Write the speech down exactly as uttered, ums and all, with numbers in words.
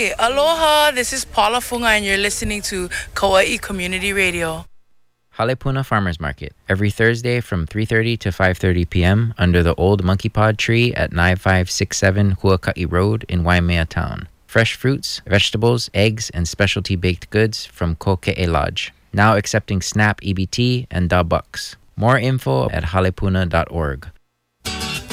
Hi, aloha. This is Paula Funga, and you're listening to Kauai Community Radio. Halepuna Farmers Market, every Thursday from three thirty to five thirty p.m. under the old monkey pod tree at nine five six seven Huaka'i Road in Waimea Town. Fresh fruits, vegetables, eggs, and specialty baked goods from Koke'e Lodge. Now accepting SNAP E B T and Da Bucks. More info at halepuna dot org.